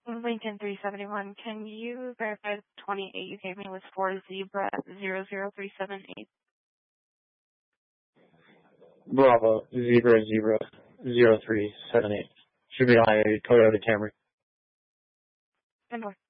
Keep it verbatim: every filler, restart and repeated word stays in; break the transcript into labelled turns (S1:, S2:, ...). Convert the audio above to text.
S1: Lincoln three seventy-one. Can you verify the twenty-eight you gave me was for Zebra zero zero three seven eight?
S2: Bravo, Zebra zero zero three seven eight. Should be on a Toyota Camry.
S1: And